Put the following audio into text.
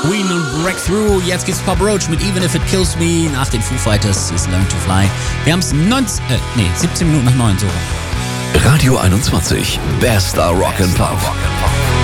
Queen und Breakthrough. Jetzt gibt's Pop Roach mit Even If It Kills Me. Nach den Foo Fighters ist Learn to Fly. Wir haben's 17 Minuten nach 9 so. Radio 21, bester Rock and Pop.